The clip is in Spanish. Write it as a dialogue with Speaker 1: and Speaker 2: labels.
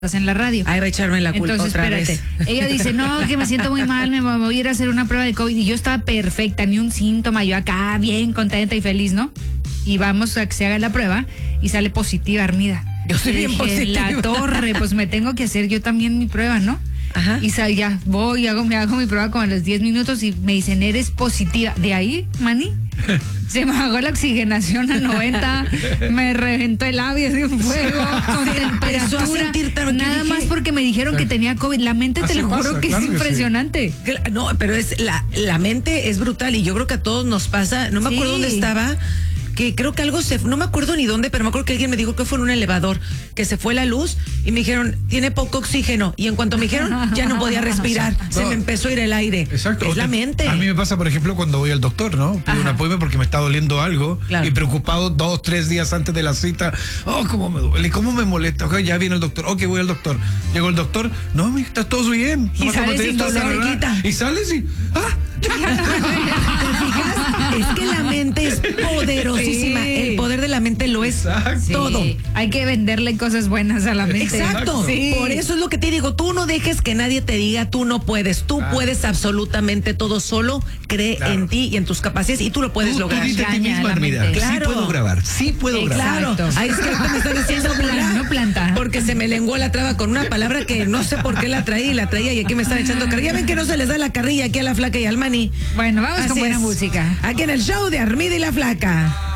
Speaker 1: en la radio.
Speaker 2: Ay, va a echarme la culpa.
Speaker 1: Entonces,
Speaker 2: otra
Speaker 1: espérate.
Speaker 2: vez.
Speaker 1: Ella dice, no, que me siento muy mal, me voy a ir a hacer una prueba de COVID. Y yo estaba perfecta, ni un síntoma, yo acá bien contenta y feliz, ¿no? Y vamos a que se haga la prueba y sale positiva, Armida.
Speaker 2: Yo soy bien positiva.
Speaker 1: La torre, pues me tengo que hacer yo también mi prueba, ¿no?
Speaker 2: Ajá.
Speaker 1: Y ya voy, me hago mi prueba como a los 10 minutos y me dicen, eres positiva. De ahí, Manny, se me bajó la oxigenación a 90, me reventó el labio de un fuego, con temperatura. Nada más porque me dijeron que tenía COVID. La mente, te lo juro que es impresionante.
Speaker 2: No, pero es la mente es brutal y yo creo que a todos nos pasa. No me acuerdo dónde estaba. Que creo que algo no me acuerdo ni dónde, pero me acuerdo que alguien me dijo que fue en un elevador, que se fue la luz y me dijeron, tiene poco oxígeno. Y en cuanto me dijeron, ya no podía respirar. Se me empezó a ir el aire.
Speaker 3: Exacto.
Speaker 2: Es la mente.
Speaker 3: A mí me pasa, por ejemplo, cuando voy al doctor, ¿no? Pido un apoyo porque me está doliendo algo.
Speaker 2: Claro.
Speaker 3: Y preocupado 2, 3 días antes de la cita. Oh, cómo me duele, cómo me molesta. Okay, ya viene el doctor. Ok, voy al doctor. Llegó el doctor. No, está todo bien.
Speaker 1: Y sales sin dolor.
Speaker 3: Y sales y...
Speaker 2: Es que la mente es poderosísima.
Speaker 1: Sí.
Speaker 2: El poder de la mente lo es todo.
Speaker 1: Hay que venderle cosas buenas a la mente.
Speaker 2: Exacto.
Speaker 1: Sí.
Speaker 2: Por eso es lo que te digo. Tú no dejes que nadie te diga tú no puedes. Tú puedes absolutamente todo solo. Cree en ti y en tus capacidades y tú lo puedes lograr.
Speaker 3: Tú dite a ti
Speaker 1: Engaña a
Speaker 3: misma,
Speaker 1: la
Speaker 3: Armida.
Speaker 1: mente.
Speaker 2: Claro.
Speaker 3: Sí puedo grabar. Sí puedo grabar.
Speaker 1: Exacto.
Speaker 2: Ahí es que me están diciendo
Speaker 1: No planta.
Speaker 2: porque se me lenguó la traba con una palabra que no sé por qué la traía y aquí me están echando carrilla. Ya ven que no se les da la carrilla aquí a la flaca y al Manny.
Speaker 1: Bueno, vamos
Speaker 2: Así
Speaker 1: con buena
Speaker 2: es.
Speaker 1: música.
Speaker 2: Aquí en el show de Armida y la Flaca.